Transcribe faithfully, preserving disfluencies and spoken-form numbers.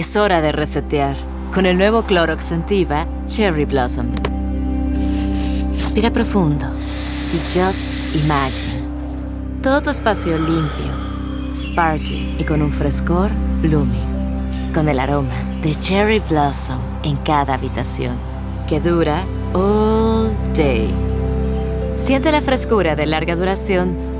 Es hora de resetear con el nuevo Clorox Scentiva Cherry Blossom. Respira profundo y just imagine. Todo tu espacio limpio, sparkling y con un frescor blooming. Con el aroma de Cherry Blossom en cada habitación, que dura all day. Siente la frescura de larga duración